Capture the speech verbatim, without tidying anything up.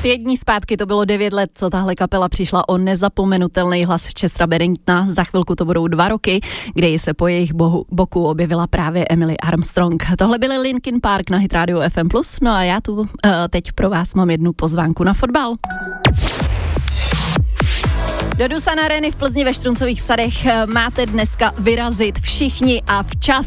Pět dní zpátky to bylo devět let, co tahle kapela přišla o nezapomenutelný hlas Chestera Benningtona. Za chvilku to budou dva roky, kdy se po jejich bohu, boku objevila právě Emily Armstrong. Tohle byly Linkin Park na Hit Radio F M plus. No a já tu uh, teď pro vás mám jednu pozvánku na fotbal. Do Dusan Areny v Plzni ve Štruncových sadech máte dneska vyrazit všichni a včas.